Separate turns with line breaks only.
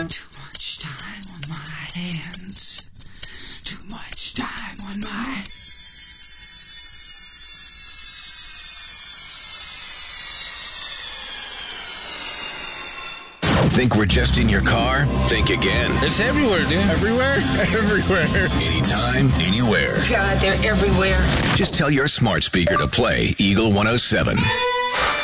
Too much time on my hands. Too much time on my...
Think we're just in your car? Think again.
It's everywhere, dude.
Everywhere? Everywhere.
Anytime, anywhere.
God, they're everywhere.
Just tell your smart speaker to play Eagle 107.